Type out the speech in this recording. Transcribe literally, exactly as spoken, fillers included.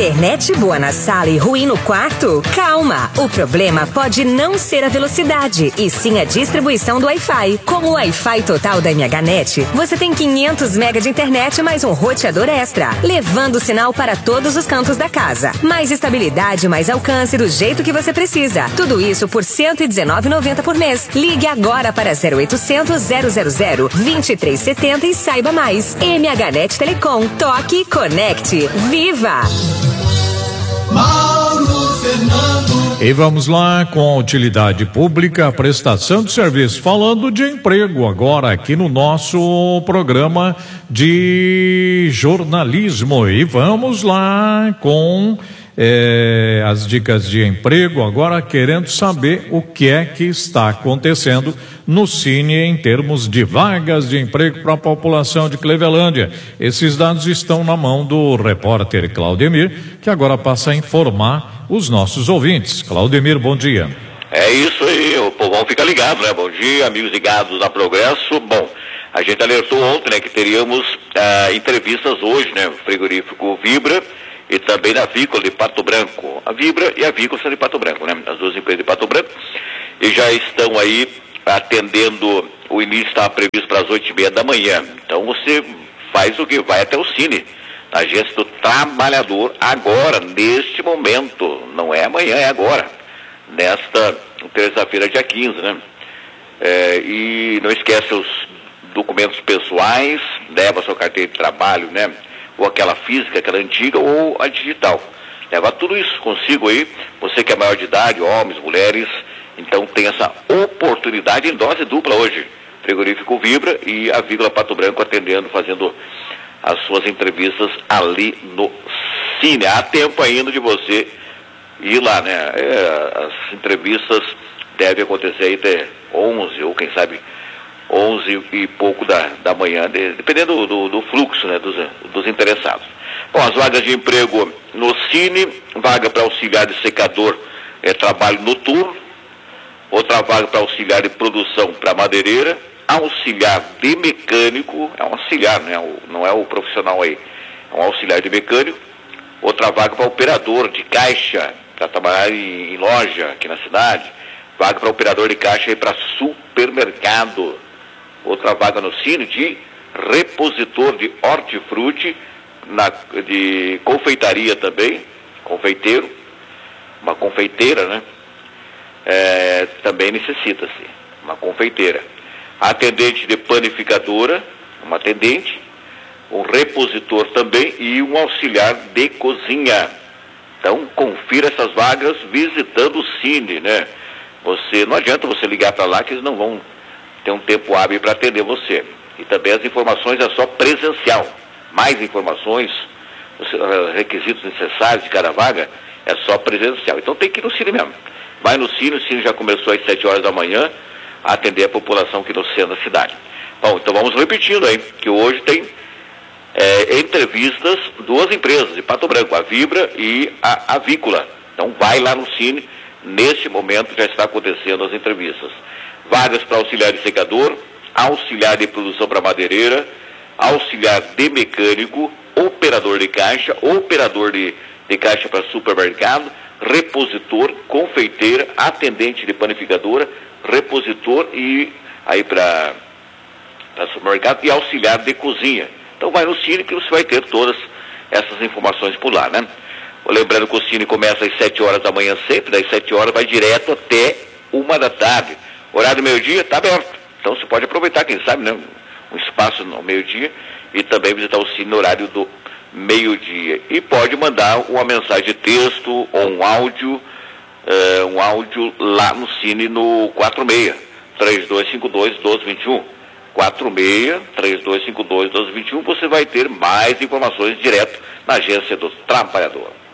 Internet boa na sala e ruim no quarto? Calma! O problema pode não ser a velocidade, e sim a distribuição do Wi-Fi. Com o Wi-Fi total da MHNet, você tem quinhentos megas de internet mais um roteador extra, levando o sinal para todos os cantos da casa. Mais estabilidade, mais alcance do jeito que você precisa. Tudo isso por cento e dezenove reais e noventa centavos por mês. Ligue agora para zero oitocentos, zero zero zero, vinte e três setenta e saiba mais. MHNet Telecom. Toque e conecte. Viva! Mauro Fernando. E vamos lá com a utilidade pública, prestação de serviço, falando de emprego agora aqui no nosso programa de jornalismo. E vamos lá com é, as dicas de emprego, agora querendo saber o que é que está acontecendo no Cine em termos de vagas de emprego para a população de Clevelândia. Esses dados estão na mão do repórter Claudemir, que agora passa a informar os nossos ouvintes. Claudemir, bom dia. É isso aí, o povão fica ligado, né? Bom dia, amigos ligados na Progresso. Bom, a gente alertou ontem, né, que teríamos ah, entrevistas hoje, né? O frigorífico Vibra e também na Avícola de Pato Branco. A Vibra e a Avícola são de Pato Branco, né? As duas empresas de Pato Branco. E já estão aí atendendo, o início estava previsto para as oito e meia da manhã. Então você faz o que? Vai até o Cine, na Agência do Trabalhador, agora, neste momento. Não é amanhã, é agora. Nesta terça-feira, dia quinze, né? É, e não esquece os documentos pessoais, leva sua carteira de trabalho, né? Ou aquela física, aquela antiga, ou a digital. Leva tudo isso consigo aí. Você que é maior de idade, homens, mulheres, então tem essa oportunidade em dose dupla hoje. Frigorífico Vibra e a Avícola Pato Branco atendendo, fazendo as suas entrevistas ali no Cine. Há tempo ainda de você ir lá, né? É, as entrevistas devem acontecer aí até onze, ou quem sabe onze e pouco da, da manhã, de, dependendo do, do, do fluxo, né, dos, dos interessados. Bom, as vagas de emprego no Cine, vaga para auxiliar de secador, é trabalho noturno, outra vaga para auxiliar de produção para madeireira, auxiliar de mecânico, é um auxiliar, né, não é o profissional aí, é um auxiliar de mecânico, outra vaga para operador de caixa, para trabalhar em, em loja aqui na cidade, vaga para operador de caixa aí para supermercado, outra vaga no Cine de repositor de hortifruti, na, de confeitaria também, confeiteiro, uma confeiteira, né? É, também necessita-se, uma confeiteira. Atendente de panificadora, uma atendente, um repositor também e um auxiliar de cozinha. Então, confira essas vagas visitando o Cine, né? Você, não adianta você ligar para lá que eles não vão ter um tempo hábil para atender você. E também as informações é só presencial. Mais informações, os requisitos necessários de cada vaga, é só presencial. Então tem que ir no Cine mesmo. Vai no Cine, o Cine já começou às sete horas da manhã a atender a população aqui no centro da cidade. Bom, então vamos repetindo aí, que hoje tem é, entrevistas, duas empresas de Pato Branco, a Vibra e a Avícola. Então vai lá no Cine, neste momento já está acontecendo as entrevistas. Vagas para auxiliar de secador, auxiliar de produção para madeireira, auxiliar de mecânico, operador de caixa, operador de, de caixa para supermercado, repositor, confeiteira, atendente de panificadora, repositor e aí para supermercado e auxiliar de cozinha. Então vai no Cine que você vai ter todas essas informações por lá, né? Lembrando que o Cine começa às sete horas da manhã sempre, das sete horas vai direto até uma da tarde. Horário do meio-dia está aberto. Então você pode aproveitar, quem sabe, né? Um espaço no meio-dia e também visitar o Cine no horário do meio-dia. E pode mandar uma mensagem de texto ou um áudio, uh, um áudio lá no Cine no quatro seis, três dois cinco dois, um dois dois um. quatro seis, três dois cinco dois, um dois dois um. Você vai ter mais informações direto na Agência do Trabalhador.